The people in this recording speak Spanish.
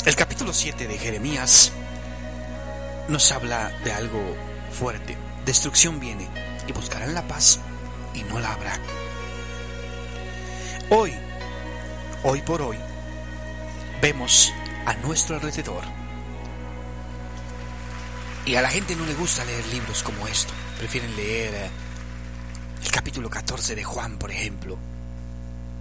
El capítulo 7 de Jeremías nos habla de algo fuerte. Destrucción viene y buscarán la paz y no la habrá. Hoy por hoy, vemos a nuestro alrededor y a la gente no le gusta leer libros como esto. Prefieren leer el capítulo 14 de Juan, por ejemplo,